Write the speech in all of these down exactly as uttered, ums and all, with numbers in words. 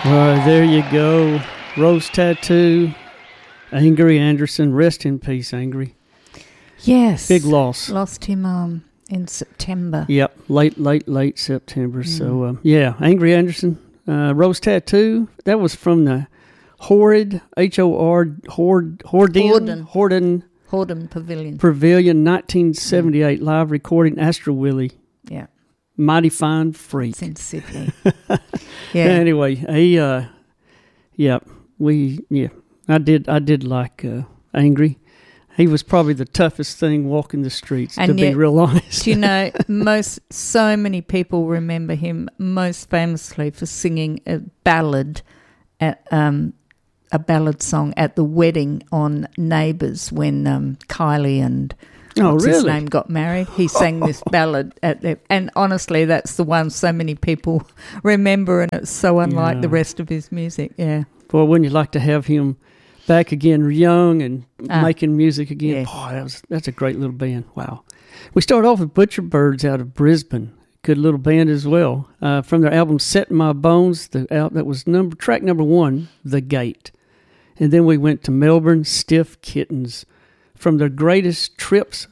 Well, there you go. Rose Tattoo, Angry Anderson. Rest in peace, Angry. Yes. Big loss. Lost him um, in September. Yep, late, late, late September. Mm. So, um, yeah, Angry Anderson. Uh, Rose Tattoo, that was from the Horrid, H O R, Hord, Horden, Horden. Horden Pavilion. Pavilion, nineteen seventy-eight, mm. live recording, Astro Willie. Yeah. Mighty Fine Freak. It's in Sydney. Yeah. Anyway, he, uh, yeah, we, yeah, I did, I did like uh, Angry. He was probably the toughest thing walking the streets, and to yet, be real honest. You know, most so many people remember him most famously for singing a ballad, at, um, a ballad song at the wedding on Neighbours when um, Kylie and oh, what's really? his name got married. He sang this ballad at the, and honestly, that's the one so many people remember, and it's so unlike yeah. the rest of his music. Yeah. Boy, wouldn't you like to have him back again, young and uh, making music again? Yeah. Boy, that was, that's a great little band. Wow. We started off with Butcher Birds out of Brisbane. Good little band as well. Uh, from their album Set in My Bones, the al- that was number track number one, The Gate. And then we went to Melbourne, Stiff Kittens. From their Greatest Trips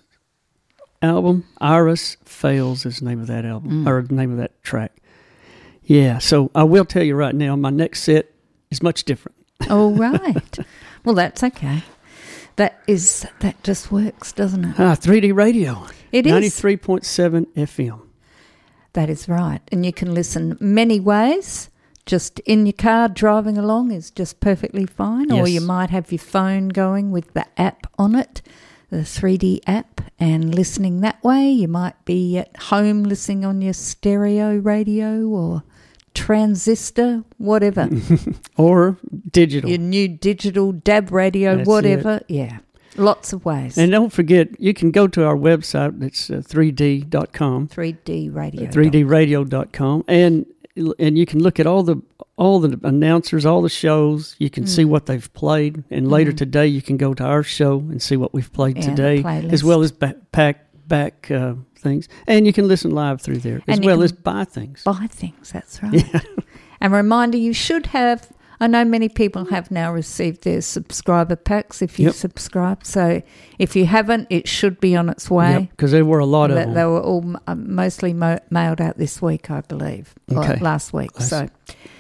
album, Iris Fails is the name of that album, mm. or the name of that track. Yeah, so I will tell you right now, my next set is much different. All right. Well, that's okay. That is that just works, doesn't it? Ah, three D radio. It is. ninety-three point seven F M. That is right. And you can listen many ways. Just in your car driving along is just perfectly fine. Yes. Or you might have your phone going with the app on it, the three D app, and listening that way. You might be at home listening on your stereo radio or transistor, whatever. Or digital. Your new digital D A B radio, That's whatever. it. Yeah, lots of ways. And don't forget, you can go to our website. It's uh, three D dot com. three D radio. three D radio dot com. And and you can look at all the all the announcers, all the shows. You can mm. see what they've played. And later mm. today, you can go to our show and see what we've played yeah, today, as well as back back, back uh, things. And you can listen live through there, as and well as buy things. Buy things, that's right. Yeah. And reminder, you should have, I know many people have now received their subscriber packs if you yep. subscribe. So if you haven't, it should be on its way. Because yep, there were a lot they, of them. They were all uh, mostly mo- mailed out this week, I believe, okay. last week. Last. So,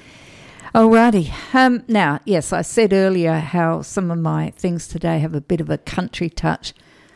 alrighty. Um, now, yes, I said earlier how some of my things today have a bit of a country touch.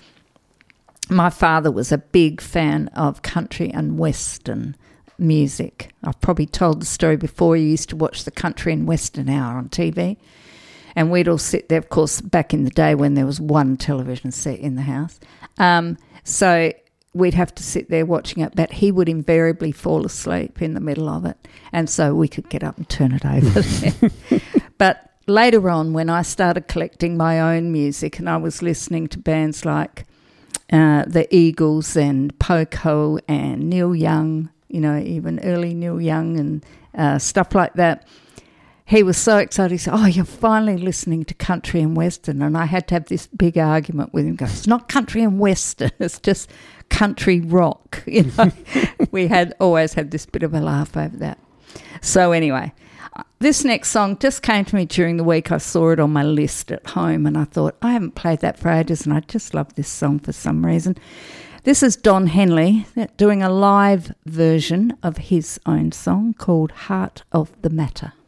My father was a big fan of country and western music. I've probably told the story before. He used to watch the Country and Western Hour on T V, and we'd all sit there, of course, back in the day when there was one television set in the house. Um, so we'd have to sit there watching it, but he would invariably fall asleep in the middle of it, and so we could get up and turn it over there. But later on, when I started collecting my own music and I was listening to bands like uh, the Eagles and Poco and Neil Young, you know, even early Neil Young and uh, stuff like that, he was so excited. He said, oh, you're finally listening to country and western. And I had to have this big argument with him. Go, it's not country and western. It's just country rock. You know, we had always had this bit of a laugh over that. So anyway, this next song just came to me during the week. I saw it on my list at home and I thought, I haven't played that for ages and I just love this song for some reason. This is Don Henley doing a live version of his own song called Heart of the Matter.